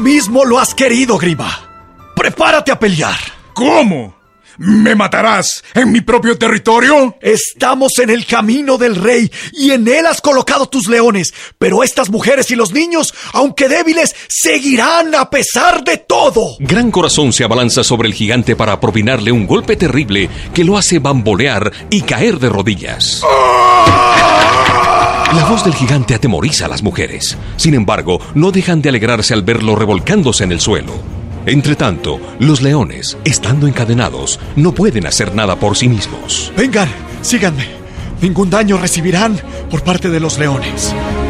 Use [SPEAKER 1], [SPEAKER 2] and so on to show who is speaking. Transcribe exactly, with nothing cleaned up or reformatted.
[SPEAKER 1] mismo lo has querido, Grima. Prepárate a pelear.
[SPEAKER 2] ¿Cómo? ¿Me matarás en mi propio territorio?
[SPEAKER 1] Estamos en el camino del rey y en él has colocado tus leones. Pero estas mujeres y los niños, aunque débiles, seguirán a pesar de todo.
[SPEAKER 3] Gran Corazón se abalanza sobre el gigante para propinarle un golpe terrible que lo hace bambolear y caer de rodillas. La voz del gigante atemoriza a las mujeres. Sin embargo, no dejan de alegrarse al verlo revolcándose en el suelo. Entretanto, los leones, estando encadenados, no pueden hacer nada por sí mismos.
[SPEAKER 1] Vengan, síganme. Ningún daño recibirán por parte de los leones.